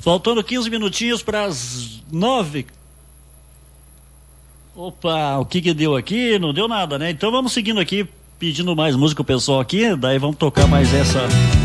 Faltando 15 minutinhos para as 9. Opa, o que deu aqui? Não deu nada, né? Então vamos seguindo aqui, pedindo mais música o pessoal aqui, daí vamos tocar mais essa